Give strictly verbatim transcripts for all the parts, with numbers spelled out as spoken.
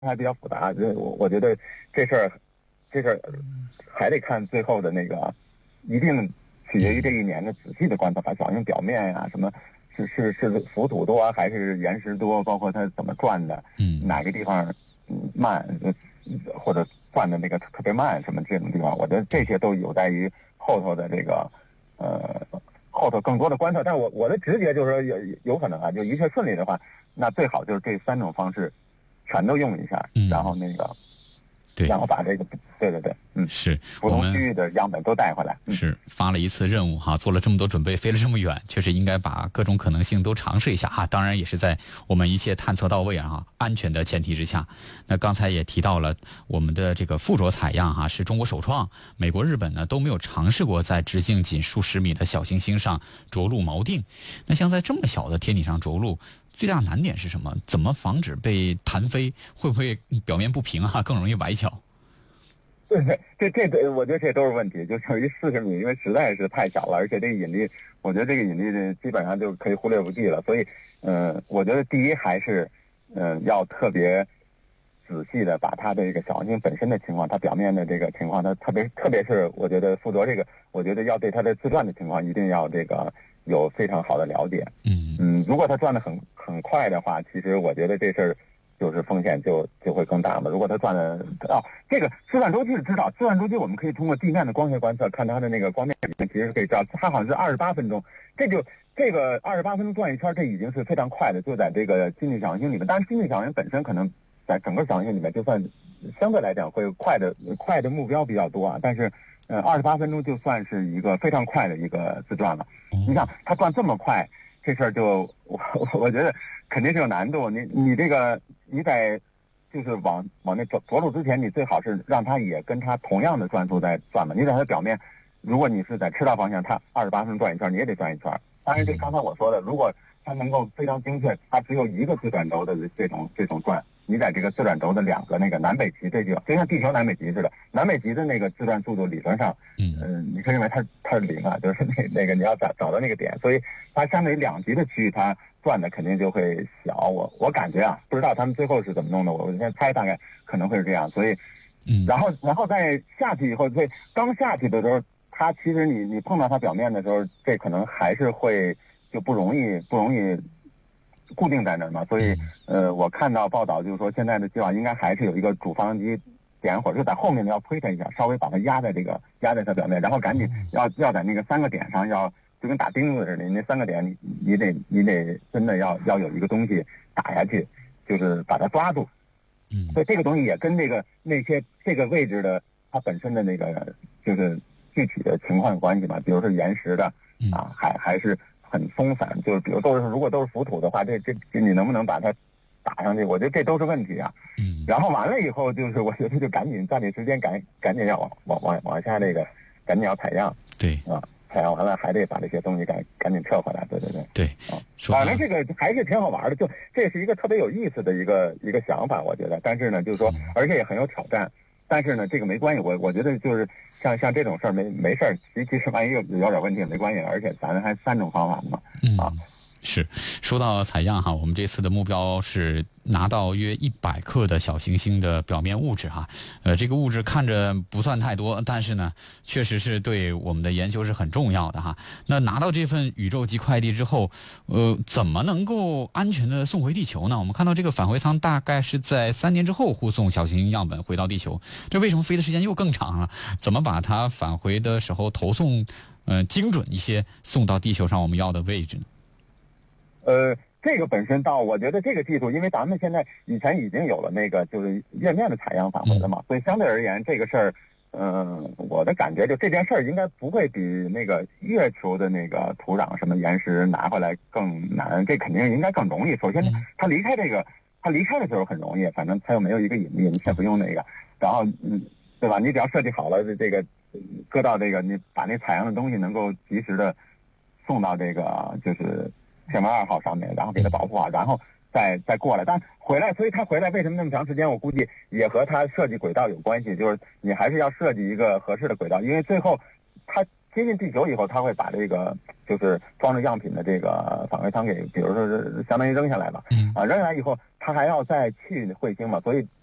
还比较复杂，我我觉得这事儿，这事儿还得看最后的那个，一定取决于这一年的仔细的观察，把小行星表面呀、啊、什么，是是是浮土多还是岩石多，包括它怎么转的， 嗯， 哪个地方慢，或者转的那个特别慢什么这种地方，我觉得这些都有待于后头的这个呃后头更多的观测。但我我的直觉就是说有有可能啊，就一切顺利的话，那最好就是这三种方式全都用一下， 嗯、 然后那个对， 然后把这个对对对，嗯， 是不同区域的样本都带回来， 嗯、是发了一次任务哈，做了这么多准备，飞了这么远，确实应该把各种可能性都尝试一下哈。当然也是在我们一切探测到位啊，安全的前提之下。那刚才也提到了我们的这个附着采样哈，是中国首创，美国、日本呢都没有尝试过在直径仅数十米的小行星上着陆锚定。那像在这么小的天体上着陆，最大难点是什么？怎么防止被弹飞？会不会表面不平啊？更容易崴脚？ 对对，这这这，我觉得这都是问题。就等于四十米，因为实在是太小了，而且这个引力，我觉得这个引力基本上就可以忽略不计了。所以，嗯、呃，我觉得第一还是，嗯、呃，要特别仔细的把它的这个小行星本身的情况，它表面的这个情况，它特别特别是我觉得附着这个，我觉得要对它的自转的情况一定要这个有非常好的了解。 嗯嗯，如果它转得很很快的话，其实我觉得这事儿就是风险就就会更大嘛。如果它转的哦，这个自转周期是知道，自转周期我们可以通过地面的光学观测看它的那个光面里面，其实可以知道它好像是二十八分钟，这就这个二十八分钟转一圈，这已经是非常快的，就在这个近地小行星里面。当然，近地小行星本身可能在整个小行星里面，就算相对来讲会快的快的目标比较多啊，但是呃二十八分钟就算是一个非常快的一个自转了。你想它转这么快，这事儿就我我觉得肯定是有难度。你你这个你在就是往往那着着陆之前，你最好是让它也跟它同样的转速在转嘛。你在它表面，如果你是在赤道方向，它二十八分钟转一圈，你也得转一圈。当然，这刚才我说的，如果它能够非常精确，它只有一个自转轴的这种这种转，你在这个自转轴的两个那个南北极这就就像地球南北极似的，南北极的那个自转速度理论上，嗯、呃，你可以认为它它是零啊，就是那那个你要找找到那个点，所以它相对于两极的区域，它转的肯定就会小。我我感觉啊，不知道他们最后是怎么弄的，我现在猜大概可能会是这样。所以，嗯，然后然后在下去以后，对，刚下去的时候，它其实你你碰到它表面的时候，这可能还是会就不容易不容易固定在那儿嘛。所以呃，我看到报道就是说，现在的计划应该还是有一个主发动机点火，就在后面要推它一下，稍微把它压在这个压在它表面，然后赶紧要要在那个三个点上要。就跟打钉子似的，你那三个点你你得你得真的要要有一个东西打下去，就是把它抓住。 嗯， 所以这个东西也跟这个那些这个位置的它本身的那个就是具体的情况有关系嘛。比如说岩石的啊，还还是很松散，就是比如都是如果都是浮土的话，这这你能不能把它打上去？我觉得这都是问题啊。 嗯， 然后完了以后，就是我觉得就赶紧抓紧时间赶赶紧要往往往往下这个赶紧要采样。 对啊。采样完了还得把这些东西赶赶紧撤回来，对对对， 对， 啊，反正这个还是挺好玩的，就这是一个特别有意思的一个一个想法，我觉得。但是呢，就是说，而且也很有挑战。但是呢，这个没关系，我我觉得就是像像这种事儿没没事儿，其其实万一有有点问题也没关系，而且咱还三种方法嘛，啊。 嗯是，说到采样哈，我们这次的目标是拿到约一百克的小行星的表面物质哈，呃，这个物质看着不算太多，但是呢，确实是对我们的研究是很重要的哈。那拿到这份宇宙级快递之后，呃，怎么能够安全的送回地球呢？我们看到这个返回舱大概是在三年之后护送小行星样本回到地球，这为什么飞的时间又更长了？怎么把它返回的时候投送，呃，精准一些，送到地球上我们要的位置呢？ 呃，这个本身到我觉得这个技术，因为咱们现在以前已经有了那个就是月面的采样返回了嘛，嗯、所以相对而言这个事儿，嗯、呃，我的感觉就这件事儿应该不会比那个月球的那个土壤什么岩石拿回来更难，这肯定应该更容易。首先，它离开这个，它离开的时候很容易，反正它又没有一个引力，你也不用那个，然后嗯，对吧？你只要设计好了这个，搁到这个，你把那采样的东西能够及时的送到这个就是天文二号上面，然后给它保护好，然后再再过来。但回来，所以它回来为什么那么长时间？我估计也和它设计轨道有关系，就是你还是要设计一个合适的轨道，因为最后它接近地球以后，它会把这个就是装着样品的这个返回舱给，比如说是相当于扔下来吧，啊，扔下来以后，它还要再去彗星嘛，所以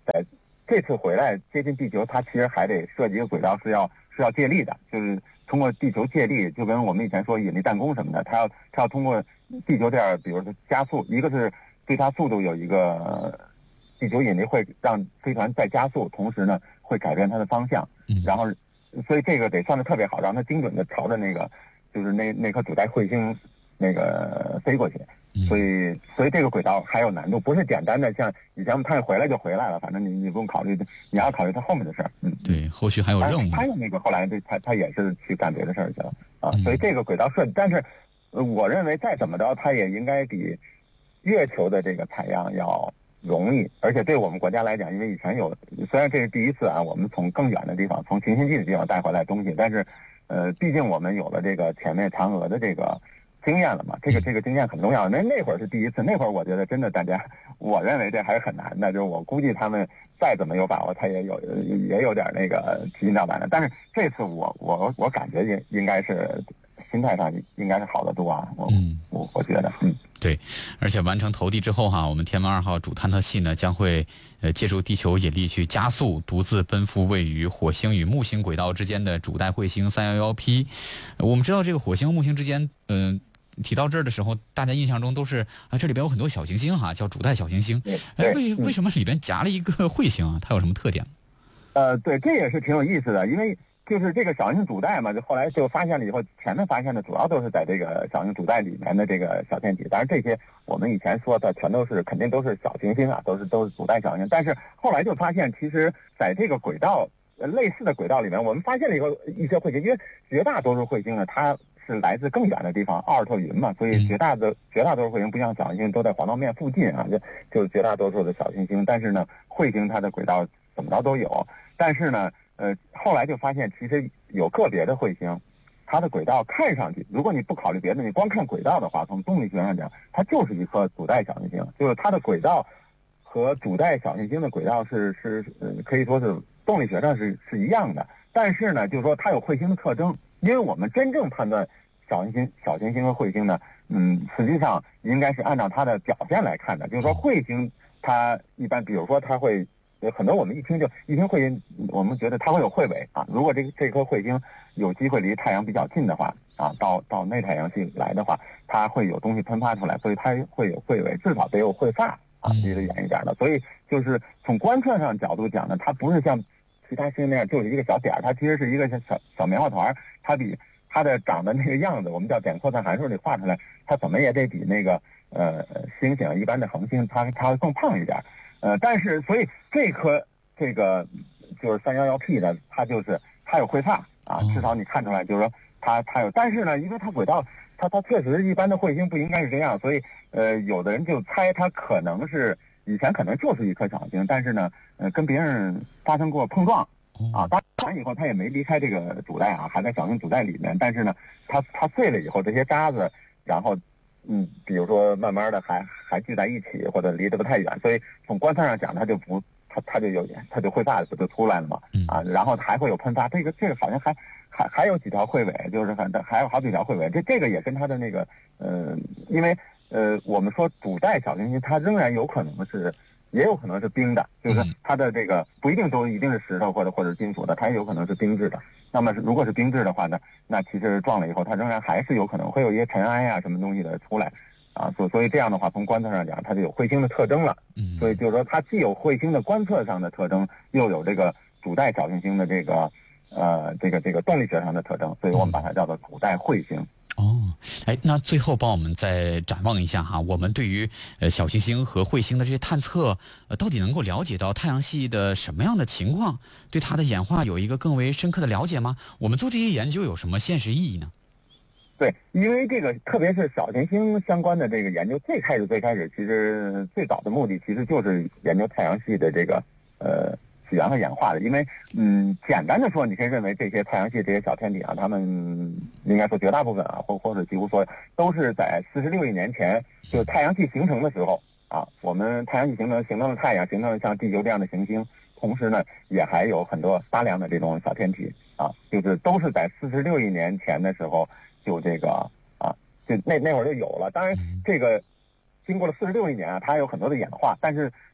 在这次回来接近地球，它其实还得设计一个轨道是要是要借力的，就是通过地球借力，就跟我们以前说引力弹弓什么的，它要它要通过地球这样，比如说加速，一个是对它速度有一个地球引力会让飞船再加速，同时呢会改变它的方向，然后所以这个得算得特别好，让它精准的朝着那个就是那那颗主带彗星那个飞过去。所以，所以这个轨道还有难度，不是简单的像以前我们看回来就回来了，反正你你不用考虑，你要考虑它后面的事儿。嗯， 对，后续还有任务。 他那个后来对他他也是去干别的事儿去了啊，所以这个轨道设计，但是我认为再怎么着，它也应该比月球的这个采样要容易，而且对我们国家来讲，因为以前有，虽然这是第一次啊，我们从更远的地方，从行星际的地方带回来东西，但是呃，毕竟我们有了这个前面嫦娥的这个经验了嘛，这个这个经验很重要。那那会儿是第一次，那会儿我觉得真的大家，我认为这还是很难的。就是我估计他们再怎么有把握，他也有也有点那个提心吊胆的。但是这次我我我感觉应应该是心态上应该是好得多啊。我、嗯、我我觉得嗯。 对，而且完成投递之后哈，我们天问二号主探测器呢将会呃借助地球引力去加速，独自奔赴位于火星与木星轨道之间的主带彗星三一一 P。我们知道这个火星和木星之间，嗯、呃，提到这儿的时候，大家印象中都是啊，这里边有很多小行星哈，叫主带小行星。哎，为为什么里边夹了一个彗星啊？它有什么特点？ 呃，对，这也是挺有意思的，因为就是这个小行星主带嘛，就后来就发现了以后，前面发现的主要都是在这个小行星主带里面的这个小天体。当然这些我们以前说的全都是肯定都是小行星啊，都是都是主带小行星。但是后来就发现，其实在这个轨道类似的轨道里面，我们发现了一个一些彗星，因为绝大多数彗星呢，它是来自更远的地方，奥尔特云嘛，所以绝大的绝大多数彗星不像小行星都在黄道面附近啊，就就是绝大多数的小行星。但是呢，彗星它的轨道怎么着都有，但是呢。呃，后来就发现，其实有个别的彗星，它的轨道看上去，如果你不考虑别的，你光看轨道的话，从动力学上讲，它就是一颗主带小行星，就是它的轨道和主带小行星的轨道是是呃可以说是动力学上是是一样的。但是呢，就是说它有彗星的特征，因为我们真正判断小行星、小行星和彗星呢，嗯，实际上应该是按照它的表现来看的，就是说彗星它一般，比如说它会。很多我们一听就一听彗星，我们觉得它会有彗尾啊。如果这个这颗彗星有机会离太阳比较近的话啊，到到内太阳系来的话，它会有东西喷发出来，所以它会有彗尾，至少得有彗发啊，离得远一点的。所以就是从观测上角度讲呢，它不是像其他星那样就是一个小点儿，它其实是一个小小棉花团，它比它的长的那个样子，我们叫点扩散函数里画出来，它怎么也得比那个呃星星一般的恒星它它更胖一点。呃，但是所以这颗这个就是三一一 P 呢，它就是它有彗发啊，至少你看出来就是说它它有，但是呢，因为它轨道它它确实一般的彗星不应该是这样，所以呃，有的人就猜它可能是以前可能就是一颗小星，但是呢，呃，跟别人发生过碰撞啊，当然以后它也没离开这个主带啊，还在小行星主带里面，但是呢，它它碎了以后这些渣子，然后。嗯，比如说慢慢的还还聚在一起，或者离得不太远，所以从观测上讲，它就不，它它就有它就彗发不就出来了嘛，啊，然后还会有喷发，这个这个好像还还还有几条彗尾，就是反正还有好几条彗尾，这这个也跟它的那个呃，因为呃我们说主带小行星，它仍然有可能是也有可能是冰的，就是它的这个不一定都一定是石头或者或者金属的，它也有可能是冰质的。那么如果是冰质的话呢，那其实撞了以后，它仍然还是有可能会有一些尘埃啊什么东西的出来，啊，所所以这样的话，从观测上讲，它就有彗星的特征了。嗯，所以就是说，它既有彗星的观测上的特征，又有这个主带小行星的这个呃这个这个动力学上的特征，所以我们把它叫做主带彗星。 哦，哎，那最后帮我们再展望一下哈，我们对于呃小行星和彗星的这些探测，呃，到底能够了解到太阳系的什么样的情况？对它的演化有一个更为深刻的了解吗？我们做这些研究有什么现实意义呢？ 对，因为这个特别是小行星相关的这个研究，最开始最开始其实最早的目的其实就是研究太阳系的这个呃。起源和演化的，因为嗯，简单的说，你可以认为这些太阳系这些小天体啊，它们应该说绝大部分啊，或或者几乎所有，都是在四十六亿年前，就是太阳系形成的时候啊，我们太阳系形成形成了太阳，形成了像地球这样的行星，同时呢，也还有很多大量的这种小天体啊，就是都是在四十六亿年前的时候就这个啊，就那那会儿就有了。当然，这个经过了四十六亿年啊，它有很多的演化，但是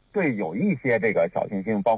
对有一些这个小行星，包